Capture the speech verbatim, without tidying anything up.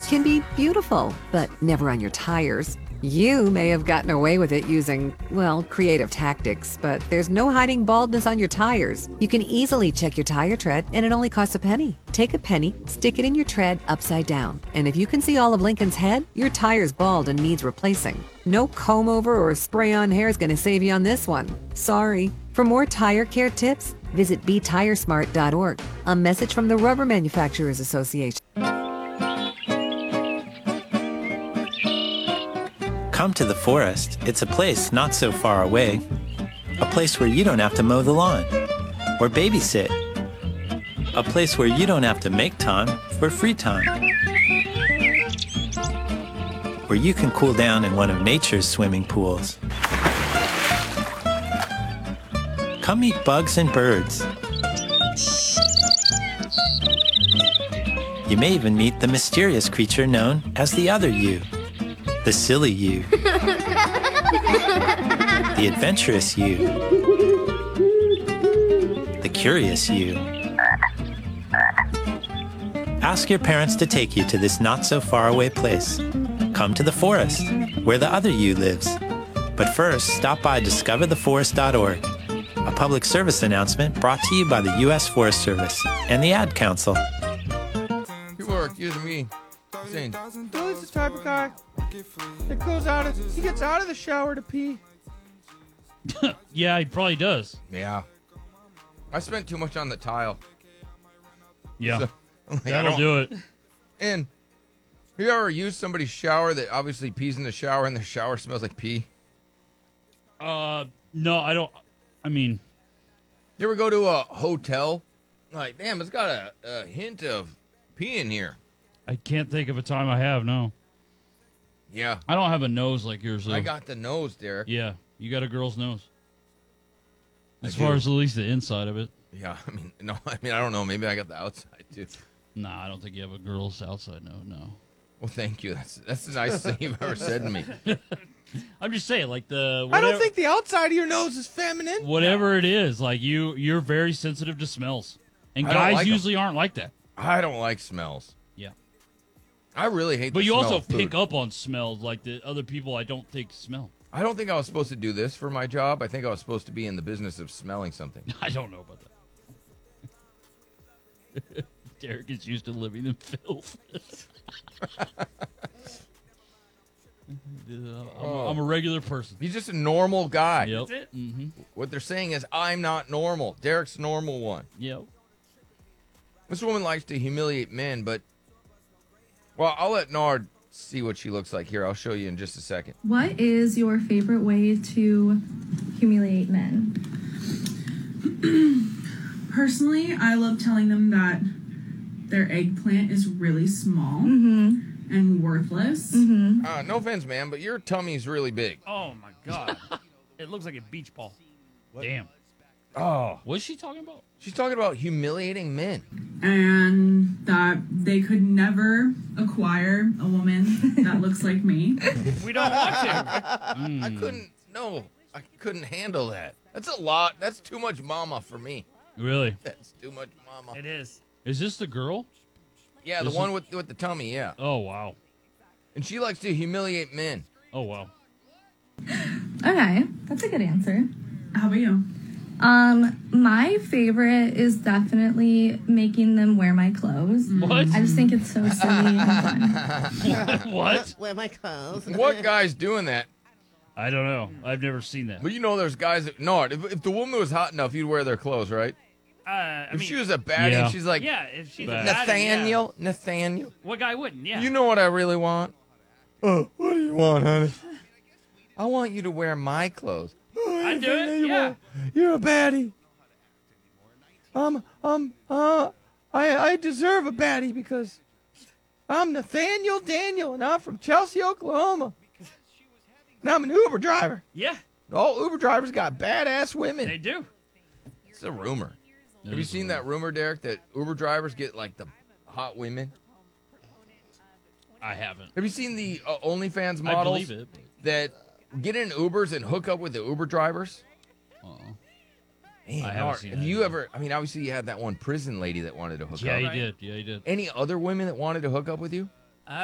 can be beautiful, but never on your tires. You may have gotten away with it using, well, creative tactics, but there's no hiding baldness on your tires. You can easily check your tire tread, and it only costs a penny. Take a penny, stick it in your tread upside down, and if you can see all of Lincoln's head, your tire's bald and needs replacing. No comb over or spray-on hair is going to save you on this one. Sorry. For more tire care tips, visit be tire smart dot org. A message from the Rubber Manufacturers Association. Come to the forest. It's a place not so far away. A place where you don't have to mow the lawn or babysit. A place where you don't have to make time for free time. Where you can cool down in one of nature's swimming pools. Come meet bugs and birds. You may even meet the mysterious creature known as the other you. The silly you. The adventurous you. The curious you. Ask your parents to take you to this not-so-far-away place. Come to the forest, where the other you lives. But first, stop by discover the forest dot org, a public service announcement brought to you by the U S Forest Service and the Ad Council. People are accusing me of saying, Billy's the type of guy that goes out, of, he gets out of the shower to pee. Yeah, he probably does. Yeah. I spent too much on the tile. Yeah. So, like, That'll do it. And have you ever used somebody's shower that obviously pees in the shower and the shower smells like pee? Uh, no, I don't. I mean, you ever go to a hotel? Like, damn, it's got a, a hint of pee in here. I can't think of a time I have, no. Yeah. I don't have a nose like yours, though. I got the nose, Derek. Yeah, you got a girl's nose. As I far do. as at least the inside of it. Yeah, I mean, no, I mean, I don't know. Maybe I got the outside, too. Nah, I don't think you have a girl's outside nose, no. Well, thank you. That's that's the nicest thing you've ever said to me. I'm just saying, like the. I Whatever, don't think the outside of your nose is feminine. Whatever it is, like you, you're very sensitive to smells, and I don't guys like 'em. usually aren't like that. I don't like smells. Yeah. I really hate. But the you smell also of food. pick up on smells like the other people I don't think smell. I don't think I was supposed to do this for my job. I think I was supposed to be in the business of smelling something. I don't know about that. Derek is used to living in filth. I'm, a, I'm a regular person. He's just a normal guy. Yep. That's it. Mm-hmm. What they're saying is, I'm not normal. Derek's the normal one. Yep. This woman likes to humiliate men, but... Well, I'll let Nard see what she looks like here. I'll show you in just a second. What is your favorite way to humiliate men? Personally, I love telling them that their eggplant is really small Mm-hmm. and worthless. Mm-hmm. Uh, no offense, man, but your tummy's really big. Oh my god. It looks like a beach ball. Damn. Oh. What's she talking about? She's talking about humiliating men. And that they could never acquire a woman that looks like me. We don't want to. Mm. I couldn't, no, I couldn't handle that. That's a lot. That's too much mama for me. Really? That's too much mama. It is. Is this the girl? Yeah, the This one is- with with the tummy, yeah. Oh, wow. And she likes to humiliate men. Oh, wow. Okay, that's a good answer. How about you? Um, my favorite is definitely making them wear my clothes. What? I just think it's so silly and fun. What? Wear my clothes. What guy's doing that? I don't know. I've never seen that. But you know there's guys that, no, if, if the woman was hot enough, you'd wear their clothes, right? Uh, I If mean, she was a baddie, Yeah. and she's like, yeah, if she's a Bad. baddie, Nathaniel, Nathaniel, yeah. What guy wouldn't? Yeah. you know what I really want? Oh, what do you want, honey? I want you to wear my clothes. Oh, I'd do Nathaniel, it, you yeah. want- You're a baddie. Um, um, uh, I, I deserve a baddie because I'm Nathaniel Daniel and I'm from Chelsea, Oklahoma. And I'm an Uber driver. Yeah, All Uber drivers got badass women. they do. It's a rumor. That Have you is seen a- that rumor, Derek, that Uber drivers get like the hot women? I haven't. Have you seen the uh, OnlyFans I models believe it. that get in Ubers and hook up with the Uber drivers? Uh-uh. Man, I haven't Art, seen have that you either. ever? I mean, obviously you had that one prison lady that wanted to hook Yeah, up. he Right. did. Yeah, he did. Any other women that wanted to hook up with you?